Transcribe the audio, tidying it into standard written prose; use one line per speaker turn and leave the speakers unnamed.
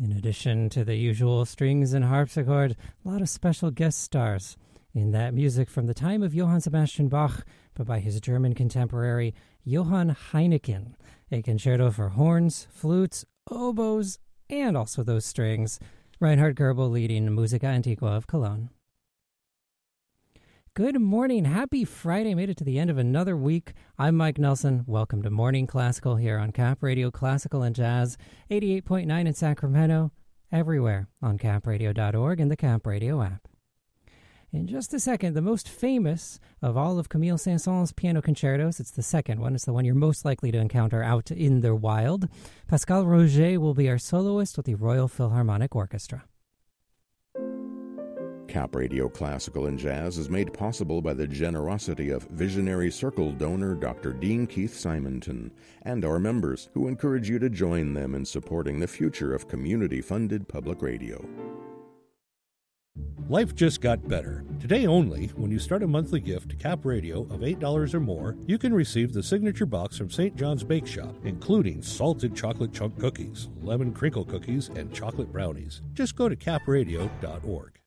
In addition to the usual strings and harpsichord, a lot of special guest stars in that music from the time of Johann Sebastian Bach, but by his German contemporary Johann Heineken, a concerto for horns, flutes, oboes, and also those strings. Reinhard Goebel leading Musica Antiqua of Cologne. Good morning. Happy Friday. Made it to the end of another week. I'm Mike Nelson. Welcome to Morning Classical here on Cap Radio Classical and Jazz, 88.9 in Sacramento, everywhere on capradio.org and the Cap Radio app. In just a second, the most famous of all of Camille Saint-Saëns' piano concertos, it's the second one, it's the one you're most likely to encounter out in the wild. Pascal Roger will be our soloist with the Royal Philharmonic Orchestra.
Cap Radio Classical and Jazz is made possible by the generosity of Visionary Circle donor Dr. Dean Keith Simonton and our members, who encourage you to join them in supporting the future of community-funded public radio.
Life just got better. Today only, when you start a monthly gift to Cap Radio of $8 or more, you can receive the signature box from St. John's Bake Shop, including salted chocolate chunk cookies, lemon crinkle cookies, and chocolate brownies. Just go to capradio.org.